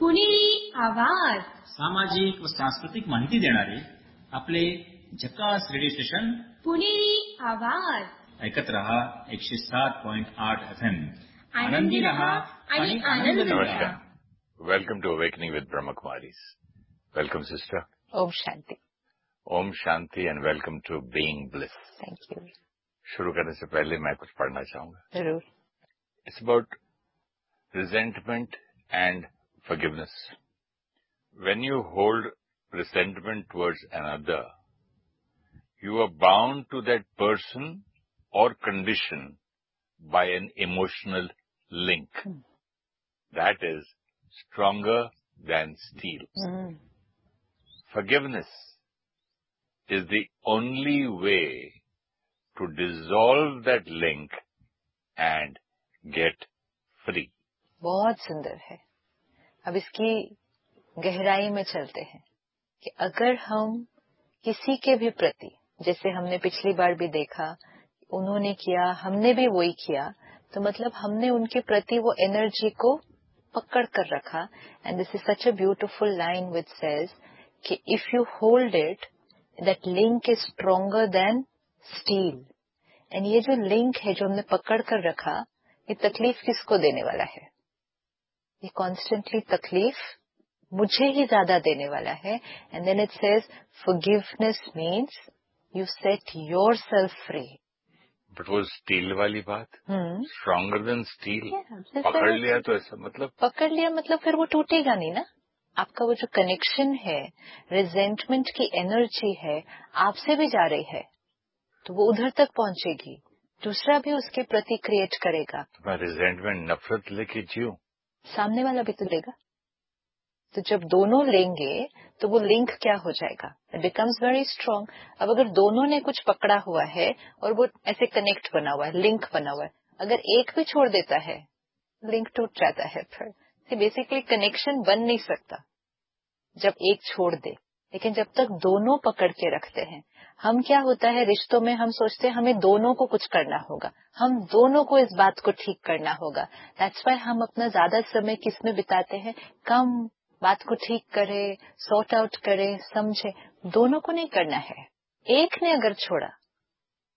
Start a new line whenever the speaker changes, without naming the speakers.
पुणेरी आवाज.
सामाजिक व सांस्कृतिक माहिती देणारे आपले झकास रेडिओ स्टेशन
पुणेरी आवाज.
ऐकत रहा 107.8 FM.
आनंदी रहा आणि आनंद लुटा.
Welcome to Awakening with Brahma Kumaris. Welcome, sister.
Om Shanti.
Om Shanti and welcome to Being Bliss.
Thank you.
शुरू करने से पहले मैं कुछ पढ़ना चाहूंगा.
जरूर.
It's about resentment and forgiveness. When you hold resentment towards another, you are bound to that person or condition by an emotional link. That is stronger than steel. Forgiveness is the only way to dissolve that link and get free.
बहुत सुंदर है. अब इसकी गहराई में चलते हैं कि अगर हम किसी के भी प्रति, जैसे हमने पिछली बार भी देखा, उन्होंने किया, हमने भी वही किया, तो मतलब हमने उनके प्रति वो एनर्जी को पकड़ कर रखा. And this is such a beautiful line which says कि if you hold it, that link is stronger then steel. And ये जो लिंक है जो हमने पकड़ कर रखा, ये तकलीफ किसको देने वाला है? ये कॉन्स्टेंटली तकलीफ मुझे ही ज्यादा देने वाला है. And then it says forgiveness means you set yourself free.
But वो स्टील वाली बात, स्ट्रॉन्गर देन स्टील, पकड़ लिया तो ऐसा मतलब,
पकड़ लिया मतलब फिर वो टूटेगा नहीं ना. आपका वो जो कनेक्शन है, रिजेंटमेंट की एनर्जी है, आपसे भी जा रही है, तो वो उधर तक पहुंचेगी, दूसरा भी उसके प्रति क्रिएट करेगा.
मैं रिजेंटमेंट नफरत लेके जीऊं,
सामने वाला भी तो लेगा. तो जब दोनों लेंगे तो वो लिंक क्या हो जाएगा? It becomes very strong. अब अगर दोनों ने कुछ पकड़ा हुआ है और वो ऐसे कनेक्ट बना हुआ है, लिंक बना हुआ है, अगर एक भी छोड़ देता है, लिंक टूट जाता है. फिर बेसिकली कनेक्शन बन नहीं सकता जब एक छोड़ दे. लेकिन जब तक दोनों पकड़ के रखते हैं, हम क्या होता है रिश्तों में, हम सोचते हैं हमें दोनों को कुछ करना होगा, हम दोनों को इस बात को ठीक करना होगा. दैट्स व्हाई हम अपना ज्यादा समय किस में बिताते हैं? कम बात को ठीक करे, सॉर्ट आउट करे, समझे. दोनों को नहीं करना है. एक ने अगर छोड़ा